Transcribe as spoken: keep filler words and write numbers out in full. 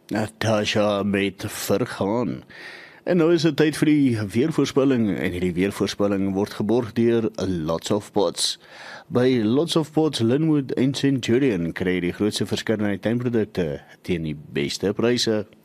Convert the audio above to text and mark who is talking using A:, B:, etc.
A: Natasha met vergaan. En nou is dit tyd vir die weervoorspelling en hierdie weervoorspelling word geborg deur Lots of Pots. By Lots of Pots, Linwood en Centurion kry jy die grootste verskeidenheid tuinprodukte teen die beste pryse.